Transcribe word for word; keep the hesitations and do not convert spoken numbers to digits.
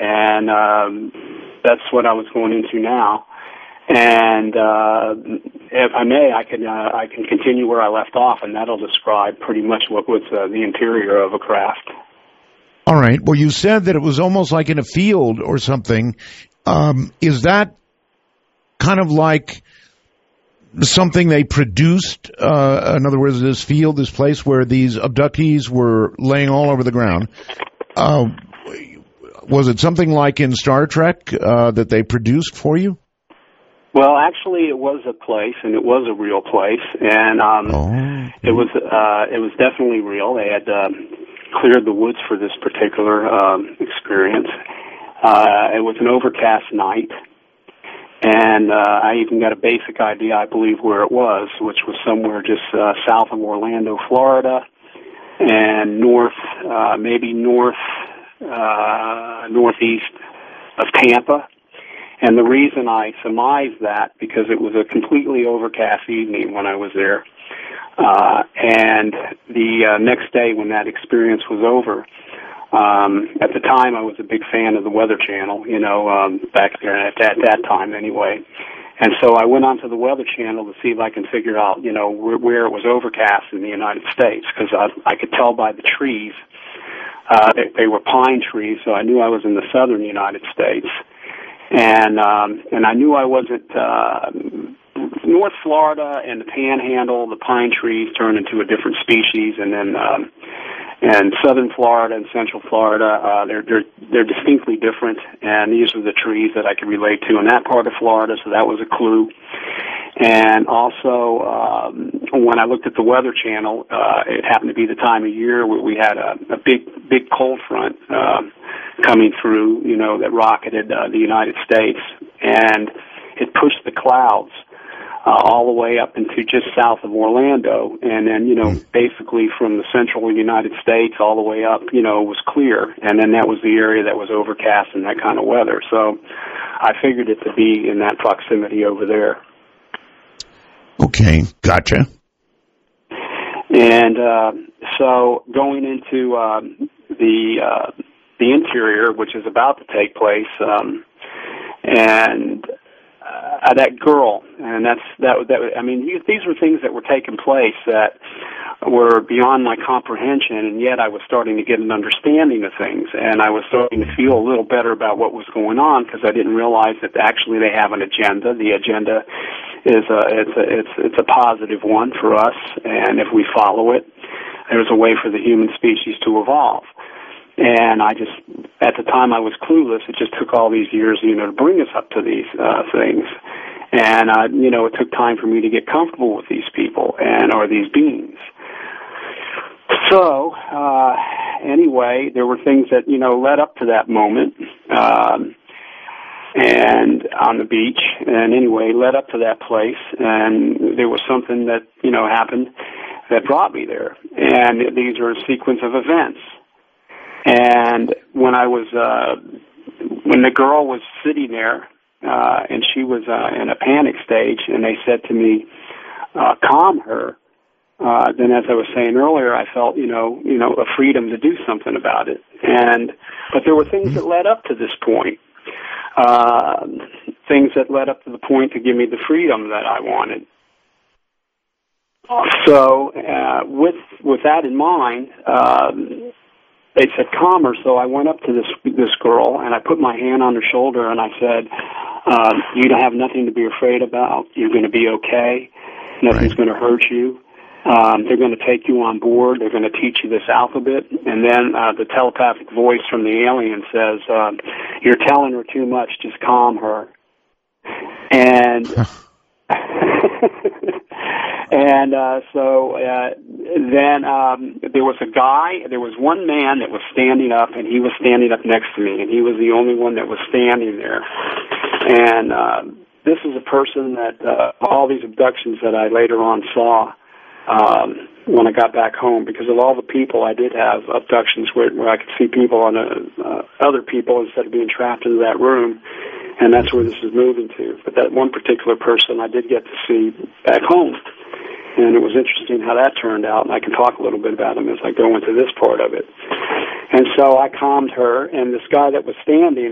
and um, that's what I was going into now. And uh, if I may, I can uh, I can continue where I left off, and that'll describe pretty much what was uh, the interior of a craft. All right. Well, you said that it was almost like in a field or something. Um, is that kind of like something they produced? Uh, in other words, this field, this place where these abductees were laying all over the ground. Uh, was it something like in Star Trek uh, that they produced for you? Well, actually, it was a place, and it was a real place, and um, oh. it was uh, it was definitely real. They had um, cleared the woods for this particular um, experience. Uh, it was an overcast night, and uh, I even got a basic idea, I believe, where it was, which was somewhere just uh, south of Orlando, Florida, and north, uh, maybe north uh, northeast of Tampa. And the reason I surmised that, because it was a completely overcast evening when I was there. Uh, and the uh, next day when that experience was over, um, at the time I was a big fan of the Weather Channel, you know, um, back there at that, that time anyway. And so I went onto the Weather Channel to see if I can figure out, you know, where, where it was overcast in the United States, because I, I could tell by the trees. Uh, they, they were pine trees, so I knew I was in the southern United States. And um, and I knew I wasn't uh, North Florida and the Panhandle. The pine trees turn into a different species, and then um, and Southern Florida and Central Florida, uh, they're they're they're distinctly different. And these are the trees that I could relate to in that part of Florida, so that was a clue. And also, um, when I looked at the Weather Channel, uh, it happened to be the time of year where we had a, a big, big cold front uh, coming through, you know, that rocketed uh, the United States. And it pushed the clouds uh, all the way up into just south of Orlando. And then, you know, basically from the central United States all the way up, you know, was clear. And then that was the area that was overcast and that kind of weather. So I figured it to be in that proximity over there. Okay, gotcha. And uh, so going into um, the uh, the interior, which is about to take place, um, and uh, that girl, and that's that. That I mean, these were things that were taking place that were beyond my comprehension, and yet I was starting to get an understanding of things, and I was starting to feel a little better about what was going on because I didn't realize that actually they have an agenda. The agenda is a it's a it's it's a positive one for us, and if we follow it, there's a way for the human species to evolve. And I just, at the time I was clueless. It just took all these years, you know, to bring us up to these uh, things. And, uh, you know, it took time for me to get comfortable with these people and or these beings. So, uh, anyway, there were things that, you know, led up to that moment. Um, and on the beach, and anyway, led up to that place, and there was something that, you know, happened that brought me there. And these are a sequence of events. And when I was, uh, when the girl was sitting there, uh, and she was, uh, in a panic stage, and they said to me, uh, calm her, uh, then as I was saying earlier, I felt, you know, you know, a freedom to do something about it. And, but there were things that led up to this point, uh, things that led up to the point to give me the freedom that I wanted. So, uh, with, with that in mind, um, they said, calm her, so I went up to this this girl, and I put my hand on her shoulder, and I said, um, you don't have nothing to be afraid about. You're going to be okay. Nothing's right. going to hurt you. Um, they're going to take you on board. They're going to teach you this alphabet. And then uh, the telepathic voice from the alien says, uh, you're telling her too much. Just calm her. And... And uh, so uh, then um, there was a guy, there was one man that was standing up, and he was standing up next to me, and he was the only one that was standing there. And uh, this is a person that uh, all these abductions that I later on saw um, when I got back home, because of all the people, I did have abductions where, where I could see people on a, uh, other people instead of being trapped into that room. And that's where this is moving to. But that one particular person I did get to see back home. And it was interesting how that turned out, and I can talk a little bit about him as I go into this part of it. And so I calmed her, and this guy that was standing,